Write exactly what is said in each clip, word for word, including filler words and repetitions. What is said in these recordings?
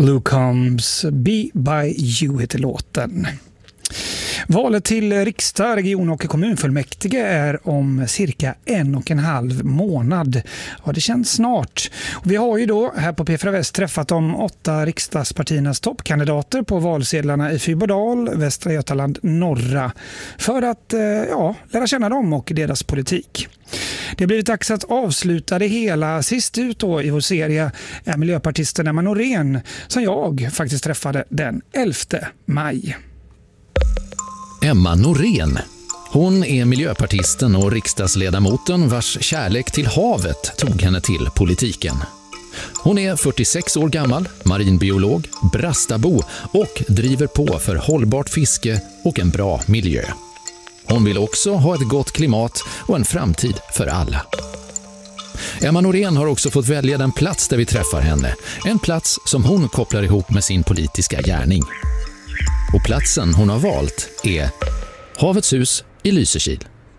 Luke Combs Be By You heter låten. Valet till riksdag, region och kommunfullmäktige är om cirka en och en halv månad. Ja, det känns snart. Och vi har ju då här på P fyra Väst träffat de åtta riksdagspartiernas toppkandidater på valsedlarna i Fyrbodal, Västra Götaland, Norra för att ja, lära känna dem och deras politik. Det har blivit dags att avsluta det hela. Sist ut då i vår serie är miljöpartisten Emma Norén som jag faktiskt träffade den elfte maj. Emma Norén. Hon är miljöpartisten och riksdagsledamoten vars kärlek till havet tog henne till politiken. Hon är fyrtiosex år gammal, marinbiolog, brastabo och driver på för hållbart fiske och en bra miljö. Hon vill också ha ett gott klimat och en framtid för alla. Emma Norén har också fått välja den plats där vi träffar henne. En plats som hon kopplar ihop med sin politiska gärning. Och platsen hon har valt är Havets hus i Lysekil.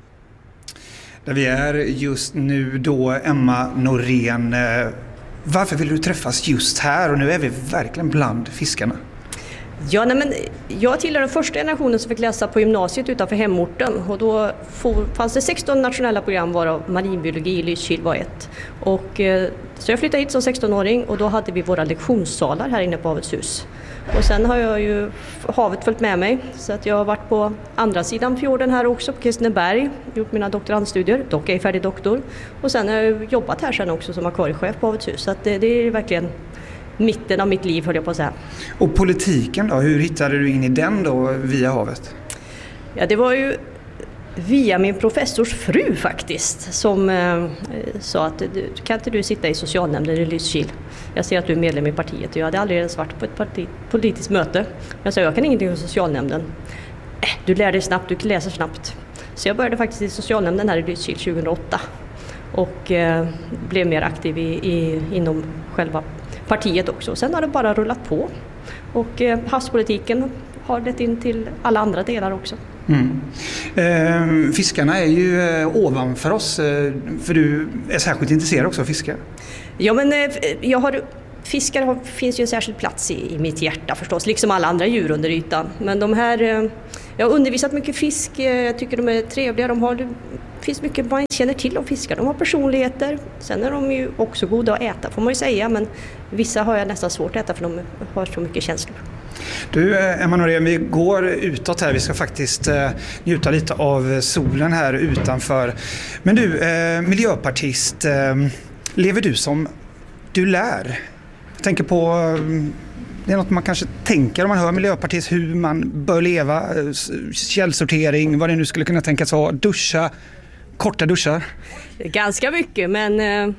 Där vi är just nu då, Emma Norén. Varför vill du träffas just här? Och nu är vi verkligen bland fiskarna. Ja, nej, men jag tillhör den första generationen som fick läsa på gymnasiet utanför hemorten. Och då fanns det sexton nationella program varav marinbiologi i Lysekil var ett. Och, så jag flyttade hit som sextonåring och då hade vi våra lektionssalar här inne på Havets hus. Och sen har jag ju havet följt med mig så att jag har varit på andra sidan fjorden här också på Kristineberg, gjort mina doktorandstudier, dock är jag färdig doktor. Och sen har jag jobbat här sen också som akvariechef på Havets hus så att det, det är verkligen mitten av mitt liv höll jag på att säga. Och politiken då, hur hittade du in i den då via havet? Ja, det var ju via min professors fru faktiskt som eh, sa att kan inte du sitta i socialnämnden i Lysekil? Jag ser att du är medlem i partiet och jag hade aldrig ens varit på ett parti, politiskt möte. Jag sa jag kan ingenting om socialnämnden. Äh, du lär dig snabbt, du läser snabbt. Så jag började faktiskt i socialnämnden här i Lysekil tjugohundraåtta och eh, blev mer aktiv i, i, inom själva partiet också. Sen har det bara rullat på och eh, havspolitiken har lett in till alla andra delar också. Mm. Eh, fiskarna är ju eh, ovanför oss, eh, för du är särskilt intresserad också av fiskar. Ja, men eh, jag har, fiskar har, finns ju en särskild plats i, i mitt hjärta förstås, liksom alla andra djur under ytan. Men de här, eh, jag har undervisat mycket fisk, eh, jag tycker de är trevliga, de har, det finns mycket man känner till om fiskar. De har personligheter, sen är de ju också goda att äta får man ju säga, men vissa har jag nästan svårt att äta för de har så mycket känslor. Du, Emma Norén, vi går utåt här. Vi ska faktiskt eh, njuta lite av solen här utanför. Men du, eh, miljöpartist, eh, lever du som du lär? Jag tänker på, eh, det är något man kanske tänker om man hör miljöpartist, hur man bör leva, eh, källsortering, vad det nu skulle kunna tänkas vara, duscha, korta duschar. Ganska mycket, men eh,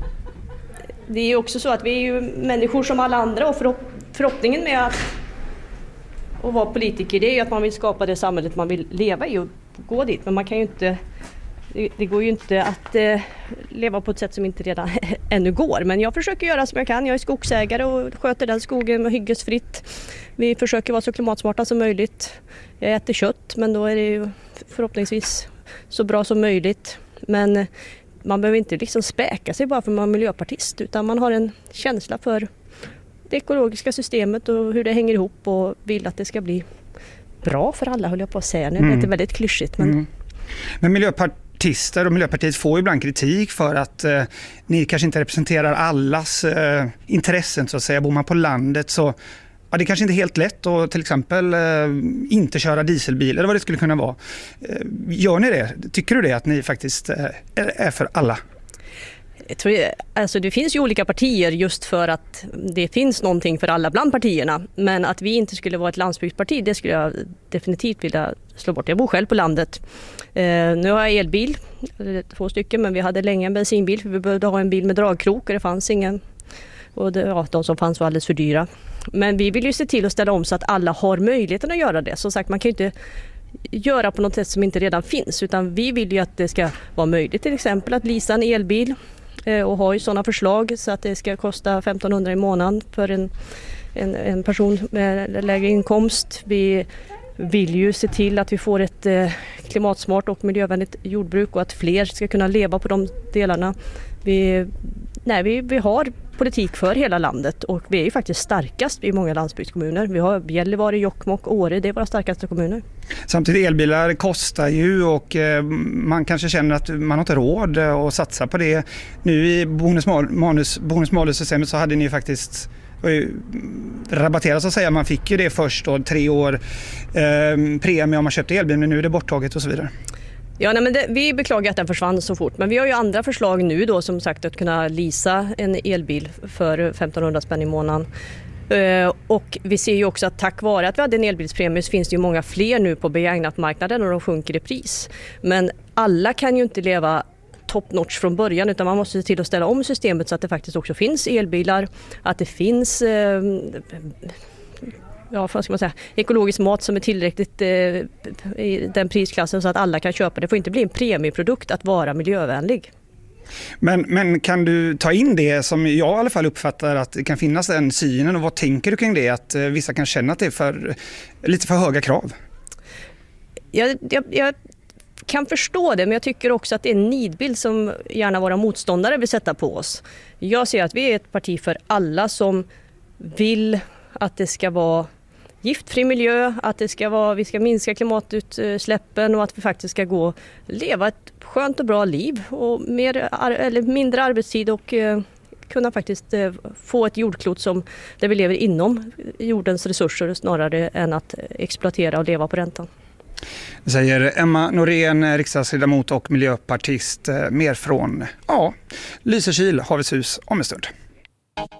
det är ju också så att vi är ju människor som alla andra och förhopp- förhoppningen med att och vara politiker, det är ju att man vill skapa det samhället man vill leva i och gå dit. Men man kan ju inte, det, det går ju inte att eh, leva på ett sätt som inte redan ännu går. Men jag försöker göra som jag kan. Jag är skogsägare och sköter den skogen med hyggesfritt. Vi försöker vara så klimatsmarta som möjligt. Jag äter kött, men då är det ju förhoppningsvis så bra som möjligt. Men man behöver inte liksom späka sig bara för att man är miljöpartist, utan man har en känsla för det ekologiska systemet och hur det hänger ihop och vill att det ska bli bra för alla, höll jag på att säga. Nu är det mm. väldigt klyschigt. Men... Mm. men miljöpartister och Miljöpartiet får ibland kritik för att eh, ni kanske inte representerar allas eh, intressen så att säga. Bor man på landet så ja, det är kanske inte helt lätt att till exempel eh, inte köra dieselbil eller vad det skulle kunna vara. Eh, gör ni det? Tycker du det att ni faktiskt eh, är för alla? Jag tror, alltså det finns ju olika partier just för att det finns någonting för alla bland partierna. Men att vi inte skulle vara ett landsbygdsparti, det skulle jag definitivt vilja slå bort. Jag bor själv på landet. Eh, nu har jag elbil, två stycken, men vi hade länge en bensinbil för vi behövde ha en bil med dragkrok och det fanns ingen. Och det, ja, de som fanns var alldeles för dyra. Men vi vill ju se till att ställa om så att alla har möjligheten att göra det. Som sagt, man kan ju inte göra på något sätt som inte redan finns, utan vi vill ju att det ska vara möjligt till exempel att leasa en elbil och har ju sådana förslag så att det ska kosta femtonhundra i månaden för en, en, en person med lägre inkomst. Vi vill ju se till att vi får ett eh, klimatsmart och miljövänligt jordbruk och att fler ska kunna leva på de delarna. Vi, nej, vi, vi har politik för hela landet och vi är ju faktiskt starkast i många landsbygdskommuner. Vi har Gällivare, Jokkmokk, Åre, det är våra starkaste kommuner. Samtidigt elbilar kostar ju och man kanske känner att man har inte råd att satsa på det. Nu i bonus-malus, bonus-malus-systemet så hade ni faktiskt rabatterat så att säga. Man fick ju det först då, tre år eh, premie om man köpte elbil, men nu är det borttaget och så vidare. Ja, nej, men det, vi beklagar att den försvann så fort, men vi har ju andra förslag nu då, som sagt, att kunna leasa en elbil för femtonhundra spänn i månaden. Uh, och vi ser ju också att tack vare att vi hade en elbilspremie så finns det ju många fler nu på begagnatmarknaden och de sjunker i pris. Men alla kan ju inte leva top notch från början, utan man måste se till att ställa om systemet så att det faktiskt också finns elbilar, att det finns uh, ja, vad ska man säga, ekologisk mat som är tillräckligt eh, i den prisklassen så att alla kan köpa. Det får inte bli en premieprodukt att vara miljövänlig. Men, men kan du ta in det som jag i alla fall uppfattar att det kan finnas den synen, och vad tänker du kring det, att eh, vissa kan känna att det är för, lite för höga krav? Jag, jag, jag kan förstå det, men jag tycker också att det är en nidbild som gärna våra motståndare vill sätta på oss. Jag ser att vi är ett parti för alla som vill att det ska vara giftfri miljö, att det ska vara, vi ska minska klimatutsläppen och att vi faktiskt ska gå leva ett skönt och bra liv och mer, eller mindre arbetstid och eh, kunna faktiskt eh, få ett jordklot som där vi lever inom jordens resurser snarare än att exploatera och leva på räntan. Det säger Emma Norén, riksdagsledamot och miljöpartist, mer från ja, Lysekil, Havets hus om en stund.